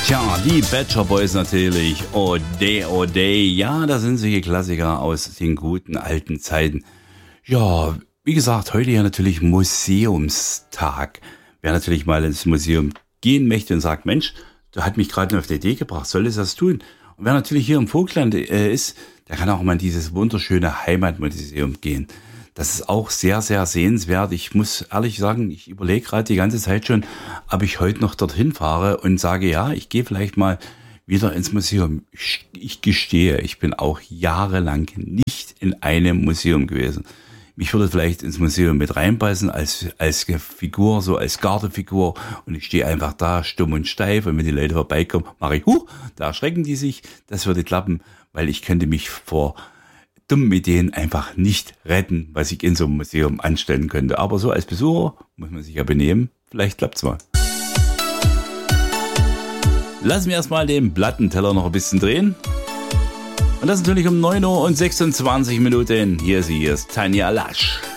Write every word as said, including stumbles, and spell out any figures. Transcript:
Tja, die Bad Shop Boys natürlich. Oh day, oh day. Ja, das sind solche Klassiker aus den guten alten Zeiten. Ja, wie gesagt, heute ja natürlich Museumstag. Wer natürlich mal ins Museum gehen möchte und sagt, Mensch, da hat mich gerade auf die Idee gebracht, soll es das tun? Und wer natürlich hier im Vogtland äh, ist, der kann auch mal in dieses wunderschöne Heimatmuseum gehen. Das ist auch sehr, sehr sehenswert. Ich muss ehrlich sagen, ich überlege gerade die ganze Zeit schon, ob ich heute noch dorthin fahre und sage, ja, ich gehe vielleicht mal wieder ins Museum. Ich, ich gestehe, ich bin auch jahrelang nicht in einem Museum gewesen. Mich würde vielleicht ins Museum mit reinpassen als als Figur, so als Gardefigur, und ich stehe einfach da stumm und steif, und wenn die Leute vorbeikommen, mache ich, huh, da erschrecken die sich. Das würde klappen, weil ich könnte mich vor dummen Ideen einfach nicht retten, was ich in so einem Museum anstellen könnte. Aber so als Besucher muss man sich ja benehmen. Vielleicht klappt's mal. Lassen wir erstmal den Plattenteller noch ein bisschen drehen. Und das natürlich um neun Uhr und sechsundzwanzig Minuten. Hier sie, hier ist Tanja Lasch.